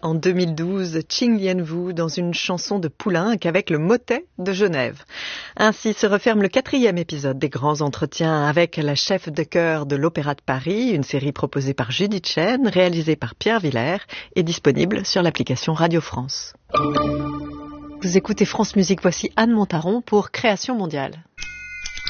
en 2012 Qing Lianwu dans une chanson de Poulenc avec le Motet de Genève. Ainsi se referme le 4e épisode des grands entretiens avec la chef de chœur de l'Opéra de Paris, une série proposée par Judith Chen, réalisée par Pierre Villers et disponible sur l'application Radio France. Vous écoutez France Musique, voici Anne Montaron pour Création mondiale.